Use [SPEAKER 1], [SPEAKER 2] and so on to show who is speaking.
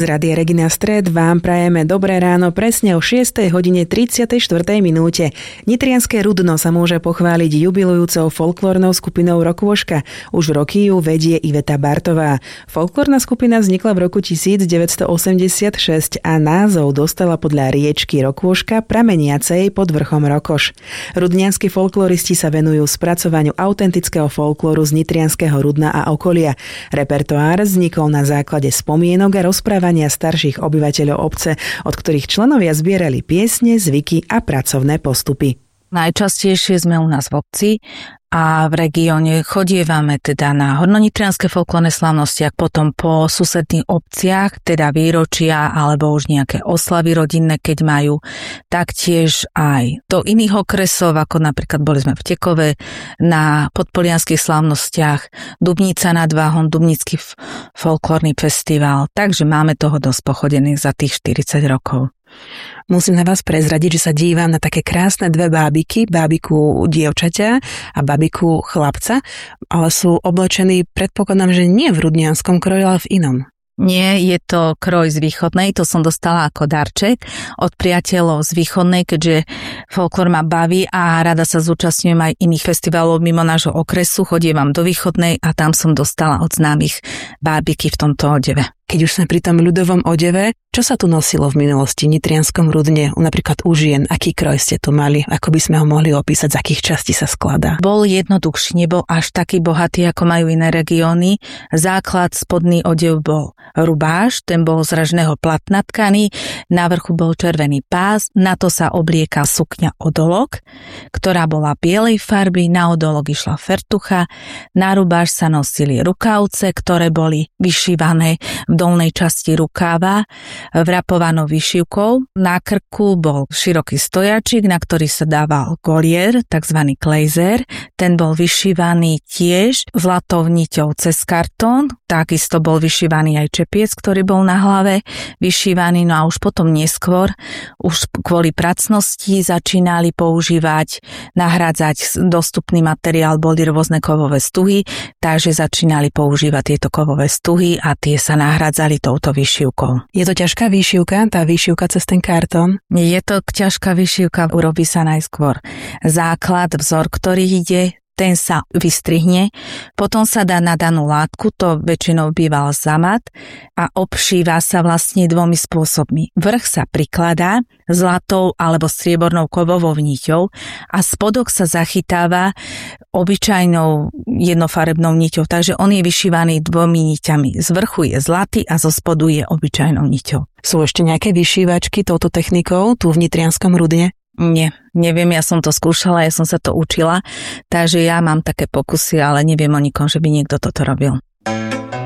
[SPEAKER 1] Z Rádia Regina Stred vám prajeme dobré ráno presne o 6:34. Nitrianske Rudno sa môže pochváliť jubilujúcou folklórnou skupinou Rokôška. Už roky ju vedie Iveta Bartová. Folklórna skupina vznikla v roku 1986 a názov dostala podľa riečky Rokôška prameniacej pod vrchom Rokoš. Rudnianski folkloristi sa venujú spracovaniu autentického folklóru z Nitrianskeho Rudna a okolia. Repertoár vznikol na základe spomienok a rozprávania starších obyvateľov obce, od ktorých členovia zbierali piesne, zvyky a pracovné postupy.
[SPEAKER 2] Najčastejšie sme u nás v obci a v regióne chodievame teda na hornonitrianske folklórne slávnosti a potom po susedných obciach, teda výročia alebo už nejaké oslavy rodinné, keď majú, taktiež aj do iných okresov, ako napríklad boli sme v Tekove na podpolianských slávnostiach, Dubnica nad Váhom, Dubnický folklórny festival, takže máme toho dosť pochodených za tých 40 rokov.
[SPEAKER 1] Musím na vás prezradiť, že sa dívam na také krásne dve bábiky, bábiku dievčaťa a bábiku chlapca, ale sú oblečení, predpokladám, že nie v rudnianskom kroji, ale v inom.
[SPEAKER 2] Nie, je to kroj z východnej, to som dostala ako darček od priateľov z východnej, keďže folklór ma baví a rada sa zúčastňujem aj iných festivalov mimo nášho okresu, chodievam do východnej a tam som dostala od známych bábiky v tomto odeve.
[SPEAKER 1] Keď už sme pri tom ľudovom odeve, čo sa tu nosilo v minulosti v Nitrianskom Rudne, napríklad u žien, aký kroj ste tu mali, ako by sme ho mohli opísať, z akých častí sa skladá?
[SPEAKER 2] Bol jednoduchší, nebol až taký bohatý, ako majú iné regióny. Základ spodný odev bol rubáš, ten bol z ražného platna tkaný, na vrchu bol červený pás, na to sa oblieka sukňa odolok, ktorá bola bielej farby, na odolok išla fertucha, na rubáš sa nosili rukavce, ktoré boli vyšívané v dolnej časti rukáva vrapovanou vyšívkou. Na krku bol široký stojačik, na ktorý sa dával golier, takzvaný klejzer. Ten bol vyšívaný tiež zlatou niťou cez kartón. Takisto bol vyšívaný aj čepiec, ktorý bol na hlave vyšívaný. No a už potom neskôr, už kvôli pracnosti začínali používať, nahrádzať dostupný materiál, boli rôzne kovové stuhy, takže začínali používať tieto kovové stuhy a tie sa nahrádzali touto vyšívkou.
[SPEAKER 1] Je to ťažká vyšívka, tá vyšívka cez ten kartón?
[SPEAKER 2] Je to ťažká vyšívka, urobí sa najskôr základ, vzor, ktorý ide, ten sa vystrihne, potom sa dá na danú látku, to väčšinou býval zamat a obšíva sa vlastne dvomi spôsobmi. Vrch sa prikladá zlatou alebo striebornou kovovou niťou a spodok sa zachytáva obyčajnou jednofarebnou niťou, takže on je vyšívaný dvomi niťami. Z vrchu je zlatý a zo spodu je obyčajnou niťou.
[SPEAKER 1] Sú ešte nejaké vyšívačky touto technikou tu v Nitrianskom Rudne?
[SPEAKER 2] Nie, neviem, ja som to skúšala, ja som sa to učila, takže ja mám také pokusy, ale neviem o nikom, že by niekto toto robil.